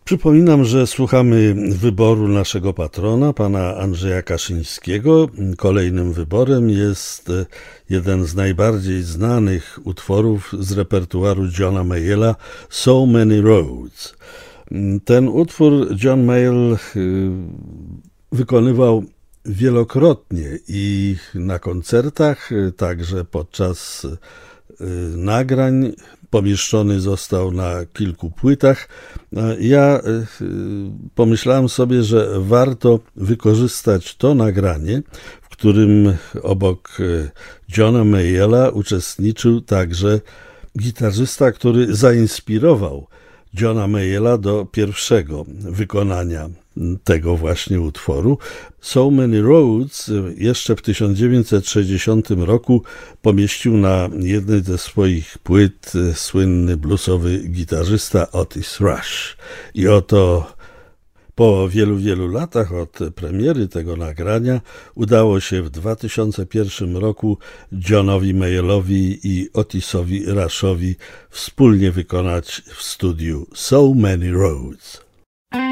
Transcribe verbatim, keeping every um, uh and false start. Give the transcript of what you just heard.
Przypominam, że słuchamy wyboru naszego patrona, pana Andrzeja Kaszyńskiego. Kolejnym wyborem jest jeden z najbardziej znanych utworów z repertuaru Johna Mayalla, So Many Roads. Ten utwór John Mayall wykonywał wielokrotnie i na koncertach, także podczas nagrań. Pomieszczony został na kilku płytach. Ja pomyślałem sobie, że warto wykorzystać to nagranie, w którym obok Johna Mayalla uczestniczył także gitarzysta, który zainspirował Johna Mayalla do pierwszego wykonania tego właśnie utworu. So Many Roads jeszcze w tysiąc dziewięćset sześćdziesiątym roku pomieścił na jednej ze swoich płyt słynny bluesowy gitarzysta Otis Rush. I oto po wielu, wielu latach od premiery tego nagrania udało się w dwa tysiące pierwszym roku Johnowi Mayallowi i Otisowi Rushowi wspólnie wykonać w studiu So Many Roads.